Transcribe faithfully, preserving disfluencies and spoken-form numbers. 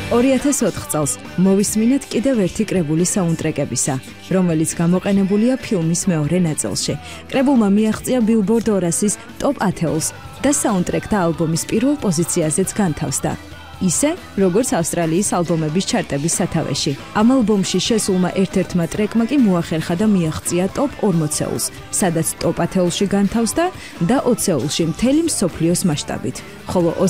ორი ათას ოთხ წელს მოვისმინეთ კიდევ ერთი კრებული საუნდტრეკებისა, რომელიც გამოყენებულია ფილმის მეორე ნაწილში. კრებულმა მიაღწია Billboard ორასის ტოპ ათეულს და საუნდტრეკთა ალბომის პირველ პოზიციაზეც განთავსდა. ისე, როგორც ავსტრალიის ალბომების ჩარტების სათავეში. ამ ალბომში შესულმა ერთ-ერთმა ტრეკმა კი მოახერხა და მიაღწია ტოპ ორმოცეულს, სადაც ტოპ ათეულში განთავსდა და ოცეულში მთელი მსოფლიოს მასშტაბით. ხოლო